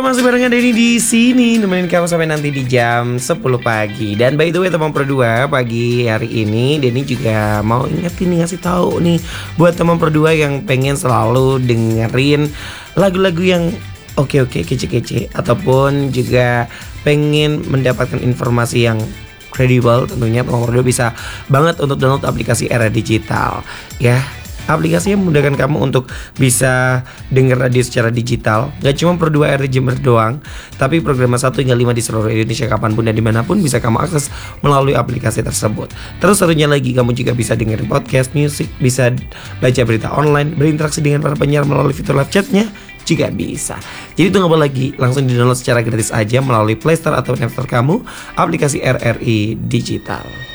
Masih barengan Denny di sini nemenin kamu sampai nanti di jam 10 pagi. Dan by the way teman Pro2, pagi hari ini Denny juga mau ingetin nih, ngasih tahu nih buat teman Pro2 yang pengen selalu dengerin lagu-lagu yang oke-oke, kece-kece, ataupun juga pengen mendapatkan informasi yang kredibel. Tentunya teman Pro2 bisa banget untuk download aplikasi Era Digital ya. Aplikasinya memudahkan kamu untuk bisa denger radio secara digital. Gak cuma Pro2 RD Jember doang, tapi program 1 hingga 5 di seluruh Indonesia kapanpun dan dimanapun bisa kamu akses melalui aplikasi tersebut. Terus serunya lagi, kamu juga bisa dengerin podcast, musik, bisa baca berita online, berinteraksi dengan para penyiar melalui fitur live chatnya juga bisa. Jadi tunggu apa lagi? Langsung di download secara gratis aja melalui Play Store atau App Store kamu aplikasi RRI Digital.